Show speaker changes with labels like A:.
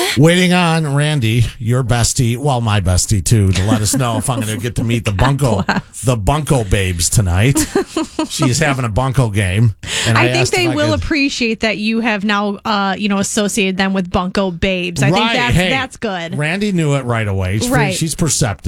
A: Waiting on Randy, your bestie, well, my bestie too, to let us know if I'm going to get to meet the Bunko babes tonight. She's having a Bunko game. And
B: I think they will appreciate that you have now, associated them with Bunko babes. I think that's good.
A: Randy knew it right away. She's perceptive.